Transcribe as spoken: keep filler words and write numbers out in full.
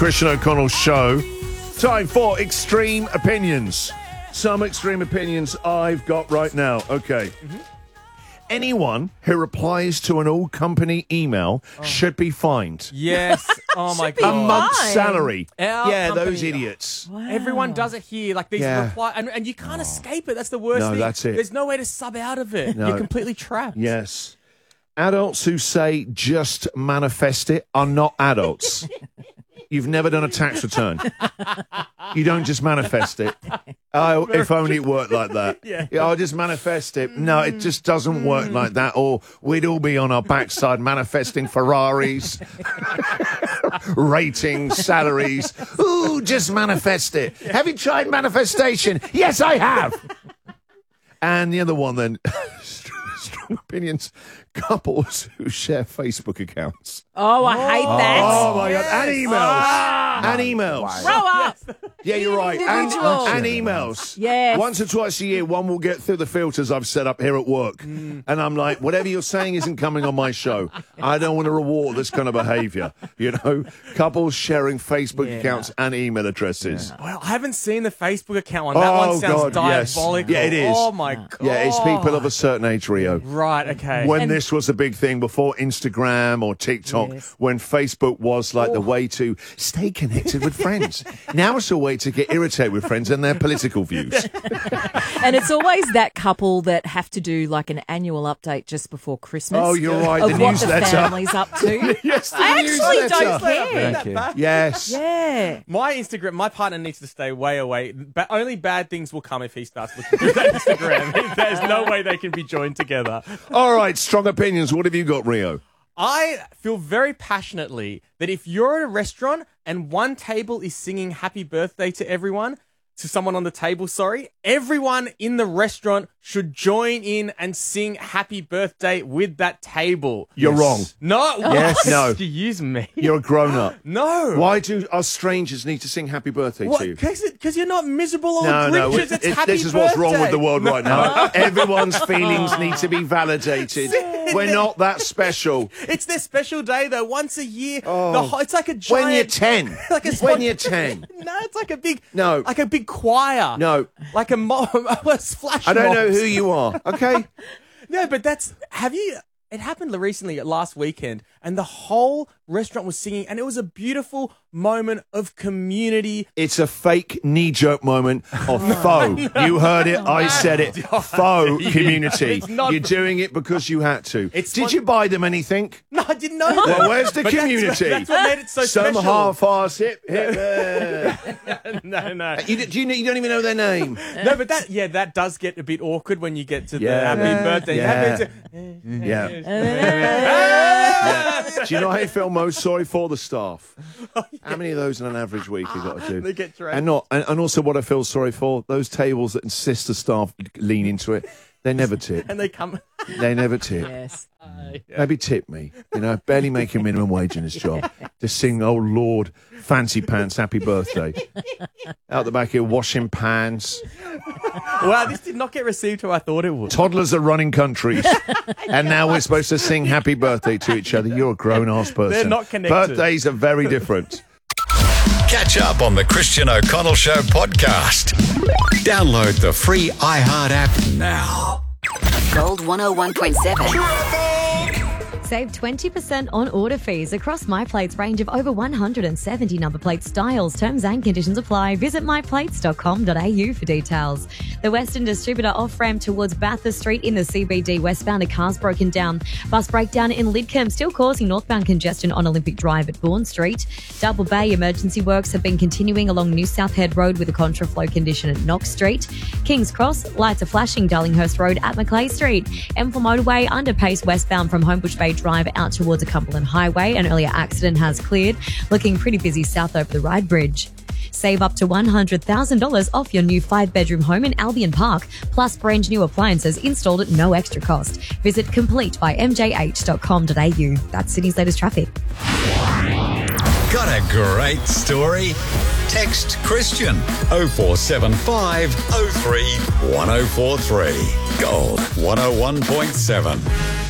Christian O'Connell Show. Time for Extreme Opinions. Some extreme opinions I've got right now. Okay. Mm-hmm. Anyone who replies to an all-company email oh. should be fined. Yes. Oh, my God. A month's salary. Our yeah, company. those idiots. Wow. Everyone does it here. Like these yeah. reply, and, and you can't oh. escape it. That's the worst no, thing. No, that's it. There's no way to sub out of it. No. You're completely trapped. Yes. Adults who say just manifest it are not adults. You've never done a tax return. You don't just manifest it. Oh, if only it worked like that. Yeah. yeah, I'll just manifest it. No, it just doesn't work like that. Or we'd all be on our backside manifesting Ferraris, ratings, salaries. Ooh, just manifest it. Yeah. Have you tried manifestation? Yes, I have. And the other one then, strong opinions, couples who share Facebook accounts. Oh, I hate that. Oh, my God. And emails. Ah. And emails. Grow up. Yeah, you're right. And, and emails. Yes. Once or twice a year, one will get through the filters I've set up here at work. Mm. And I'm like, whatever you're saying isn't coming on my show. I don't want to reward this kind of behavior. You know, couples sharing Facebook yeah. accounts and email addresses. Yeah. Well, I haven't seen the Facebook account one. That oh, one sounds God, diabolical. Yes. Yeah, it is. Oh, my God. Yeah, it's people of a certain age, Rio. Right, okay. When and this was a big thing before Instagram or TikTok, yes. when Facebook was like oh. the way to stay connected with friends. Now it's a way to get irritated with friends and their political views. And it's always that couple that have to do like an annual update just before Christmas. Oh, you're right. Of the what newsletter. The family's up to. Yes, the I newsletter. actually don't care. Thank you. Yes. Yeah. My Instagram, my partner needs to stay way away. But only bad things will come if he starts looking through that Instagram. There's no way they can be joined together. All right, strong opinions. What have you got, Rio? I feel very passionately that if you're at a restaurant and one table is singing happy birthday to everyone, to someone on the table, sorry, everyone in the restaurant should join in and sing happy birthday with that table. You're yes. wrong. No. Yes, no. You use me. You're a grown-up. No. Why do us strangers need to sing happy birthday what? to you? Because you're not miserable or no, grinches. no, It's it, happy this is birthday. what's wrong with the world no. right now. Everyone's feelings need to be validated. We're not that special. It's their special day, though. Once a year. Oh. The whole, it's like a giant... When you're ten. like a when you're ten. No, it's like a big... No. Like a big choir. No. Like a mob. A splash I don't mob. know who you are, okay? No, but that's... Have you... It happened recently, last weekend, and the whole restaurant was singing, and it was a beautiful moment of community. It's a fake knee-jerk moment of faux. No. You heard it, I said it. Faux community. You're doing it because you had to. It's Did fun- you buy them anything? No, I didn't know that. Well, where's the but community? That's, that's what made it so Some special. half-ass hip, hip. no, no. You, do you, you don't even know their name. No, but that, yeah, that does get a bit awkward when you get to yeah. the happy birthday. Yeah. Happy yeah. yeah. Do you know how you feel most sorry for? The staff. Oh, yeah. How many of those in an average week you got to do? They get dragged. And not, and, and also what I feel sorry for, those tables that insist the staff lean into it, they never tip. And they come. They never tip. Yes. Uh, yeah. Maybe tip me. You know, barely making minimum wage in this job. Just sing, oh Lord, fancy pants, happy birthday. Out the back here, washing pans. Wow, this did not get received how I thought it would. Toddlers are running countries. And now we're supposed to sing happy birthday to each other. You're a grown-ass person. They're not connected. Birthdays are very different. Catch up on the Christian O'Connell Show podcast. Download the free iHeart app now. Gold one oh one point seven. Save twenty percent on order fees across MyPlate's range of over one hundred seventy number plate styles. Terms and conditions apply. Visit my plates dot com dot a u for details. The Western Distributor off-ramp towards Bathurst Street in the C B D westbound, a car's broken down. Bus breakdown in Lidcombe, still causing northbound congestion on Olympic Drive at Bourne Street. Double Bay emergency works have been continuing along New South Head Road with a contraflow condition at Knox Street. King's Cross, lights are flashing Darlinghurst Road at Macleay Street. M four motorway, underpace westbound from Homebush Bay Drive out towards a Cumberland Highway. An earlier accident has cleared. Looking pretty busy south over the Ryde Bridge. Save up to one hundred thousand dollars off your new five-bedroom home in Albion Park, plus brand new appliances installed at no extra cost. Visit complete by m j h dot com dot a u. That's Sydney's latest traffic. Got a great story? Text Christian oh four seven five oh three one oh four three. Gold one oh one point seven.